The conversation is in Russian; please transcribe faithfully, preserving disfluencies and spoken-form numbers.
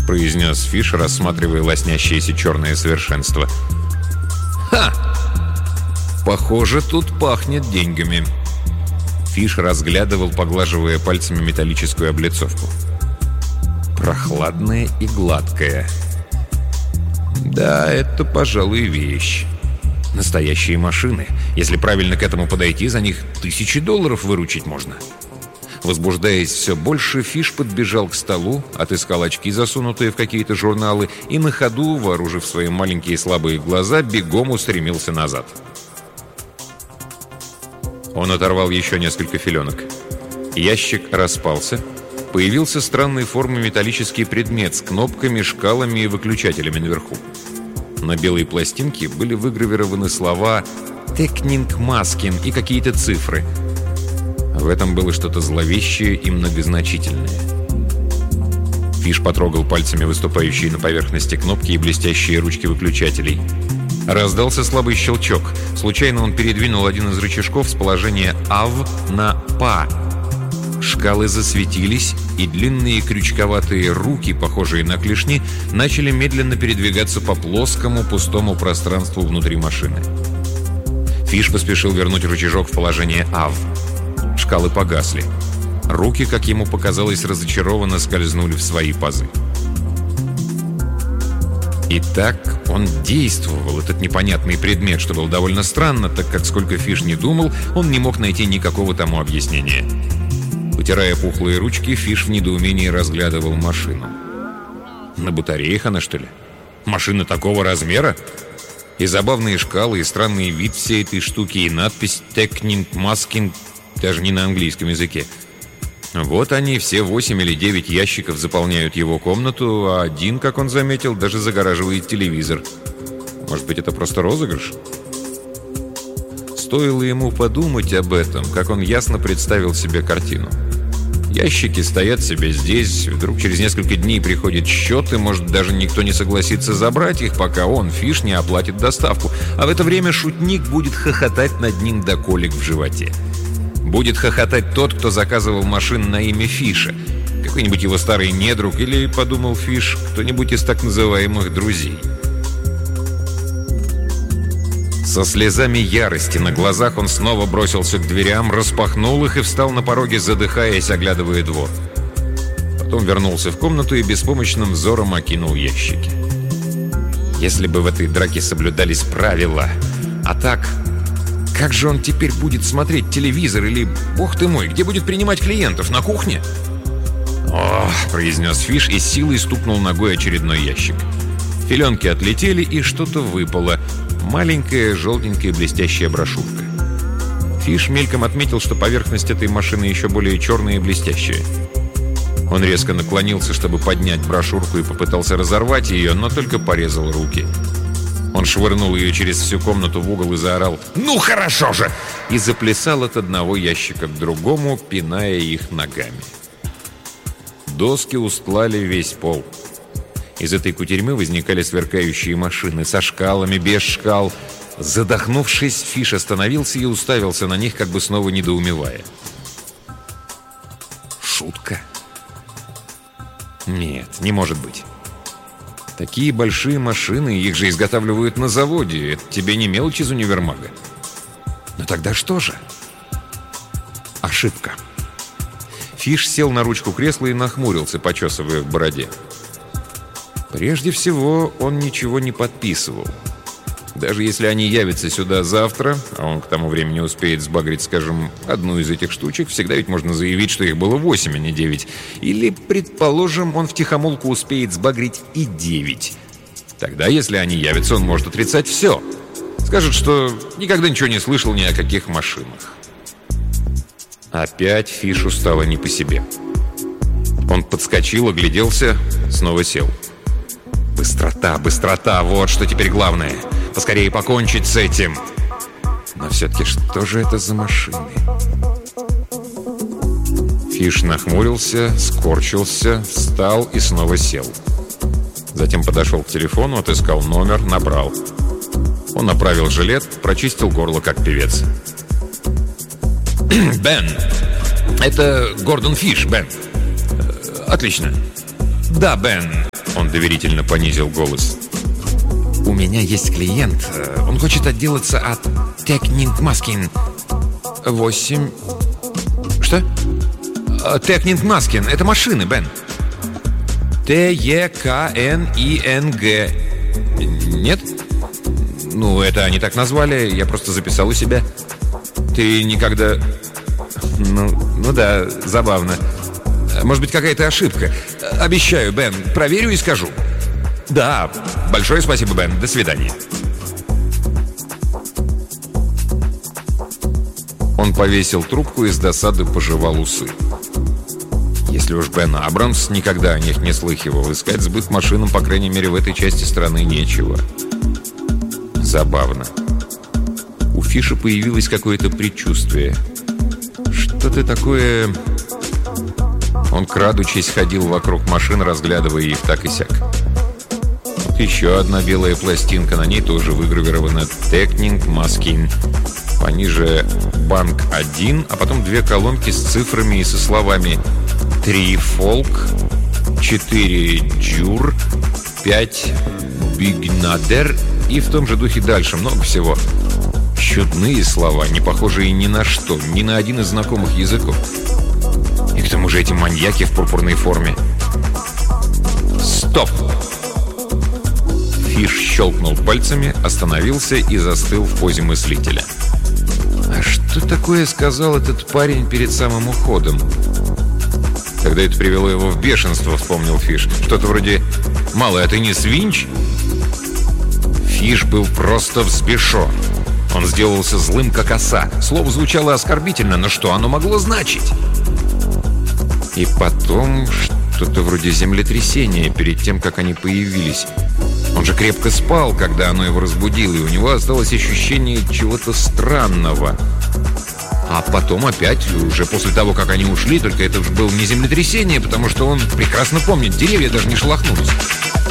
произнес Фиш, рассматривая лоснящееся черное совершенство. «Ха! Похоже, тут пахнет деньгами». Фиш разглядывал, поглаживая пальцами металлическую облицовку. Прохладная и гладкая. Да, это, пожалуй, вещь. Настоящие машины. Если правильно к этому подойти, за них тысячи долларов выручить можно. Возбуждаясь все больше, Фиш подбежал к столу, отыскал очки, засунутые в какие-то журналы, и на ходу, вооружив свои маленькие слабые глаза, бегом устремился назад. Он оторвал еще несколько филенок. Ящик распался. Появился странной формы металлический предмет с кнопками, шкалами и выключателями наверху. На белой пластинке были выгравированы слова «Teknik Maskin» и какие-то цифры. В этом было что-то зловещее и многозначительное. Фиш потрогал пальцами выступающие на поверхности кнопки и блестящие ручки выключателей. Раздался слабый щелчок. Случайно он передвинул один из рычажков с положения «эй ви» на «пэ». Шкалы засветились, и длинные крючковатые руки, похожие на клешни, начали медленно передвигаться по плоскому пустому пространству внутри машины. Фиш поспешил вернуть рычажок в положение «эй ви». Шкалы погасли. Руки, как ему показалось, разочарованно скользнули в свои пазы. Итак, он действовал, этот непонятный предмет, что было довольно странно, так как, сколько Фиш не думал, он не мог найти никакого тому объяснения. Потирая пухлые ручки, Фиш в недоумении разглядывал машину. На батареях она, что ли? Машина такого размера? И забавные шкалы, и странный вид всей этой штуки, и надпись «Teknik Maskin» даже не на английском языке. Вот они, все восемь или девять ящиков заполняют его комнату, а один, как он заметил, даже загораживает телевизор. Может быть, это просто розыгрыш? Стоило ему подумать об этом, как он ясно представил себе картину. Ящики стоят себе здесь, вдруг через несколько дней приходит счет, и, может, даже никто не согласится забрать их, пока он, Фиш, не оплатит доставку. А в это время шутник будет хохотать над ним до колик в животе. Будет хохотать тот, кто заказывал машину на имя Фиша. Какой-нибудь его старый недруг или, подумал Фиш, кто-нибудь из так называемых друзей. Со слезами ярости на глазах он снова бросился к дверям, распахнул их и встал на пороге, задыхаясь, оглядывая двор. Потом вернулся в комнату и беспомощным взором окинул ящики. Если бы в этой драке соблюдались правила. А так, как же он теперь будет смотреть телевизор или, бог ты мой, где будет принимать клиентов? На кухне? «Ох!» — произнес Фиш и силой стукнул ногой очередной ящик. Филенки отлетели, и что-то выпало. Маленькая, желтенькая, блестящая брошюрка. Фиш мельком отметил, что поверхность этой машины еще более черная и блестящая. Он резко наклонился, чтобы поднять брошюрку, и попытался разорвать ее, но только порезал руки. Он швырнул ее через всю комнату в угол и заорал «Ну хорошо же!» и заплясал от одного ящика к другому, пиная их ногами. Доски устлали весь пол. Из этой кутерьмы возникали сверкающие машины со шкалами, без шкал. Задохнувшись, Фиш остановился и уставился на них, как бы снова недоумевая. Шутка? Нет, не может быть. Такие большие машины, их же изготавливают на заводе. Это тебе не мелочь из универмага. Но тогда что же? Ошибка. Фиш сел на ручку кресла и нахмурился, почесывая в бороде. Прежде всего, он ничего не подписывал. Даже если они явятся сюда завтра, а он к тому времени успеет сбагрить, скажем, одну из этих штучек, всегда ведь можно заявить, что их было восемь, а не девять. Или, предположим, он втихомолку успеет сбагрить и девять. Тогда, если они явятся, он может отрицать все. Скажет, что никогда ничего не слышал ни о каких машинах. Опять Фишу стало не по себе. Он подскочил, огляделся, снова сел. Быстрота, быстрота, вот что теперь главное. Поскорее покончить с этим. Но все-таки что же это за машины? Фиш нахмурился, скорчился, встал и снова сел. Затем подошел к телефону, отыскал номер, набрал. Он направил жилет, прочистил горло, как певец. «Бен, это Гордон Фиш, Бен. Отлично. Да, Бен, он доверительно понизил голос. «У меня есть клиент. Он хочет отделаться от Technic Masking. Восемь...» «Что?» «Technic Masking. Это машины, Бен». Т Е К Н И Н Г. Нет? Ну, это они так назвали. Я просто записал у себя. Ты никогда... Ну, ну да, забавно. Может быть, какая-то ошибка. Обещаю, Бен, проверю и скажу. Да, большое спасибо, Бен. До свидания. Он повесил трубку и с досады пожевал усы. Если уж Бен Абрамс никогда о них не слыхивал, искать сбыт машинам, по крайней мере, в этой части страны нечего. Забавно. У Фиша появилось какое-то предчувствие. Что-то такое... Он, крадучись, ходил вокруг машин, разглядывая их так и сяк. Вот еще одна белая пластинка, на ней тоже выгравировано «Technic Masking». Пониже «Банк один», а потом две колонки с цифрами и со словами «три фолк», «четыре джур», «пять бигнадер» и в том же духе дальше много всего. Чудные слова, не похожие ни на что, ни на один из знакомых языков. И к тому же эти маньяки в пурпурной форме. «Стоп!» Фиш щелкнул пальцами, остановился и застыл в позе мыслителя. А что такое сказал этот парень перед самым уходом? Когда это привело его в бешенство, вспомнил Фиш. Что-то вроде «Малый, а ты не свинч?» Фиш был просто взбешен. Он сделался злым, как оса. Слово звучало оскорбительно, но что оно могло значить? И потом что-то вроде землетрясения перед тем, как они появились. Он же крепко спал, когда оно его разбудило, и у него осталось ощущение чего-то странного. А потом опять, уже после того, как они ушли, только это было не землетрясение, потому что он прекрасно помнит, деревья даже не шелохнулись.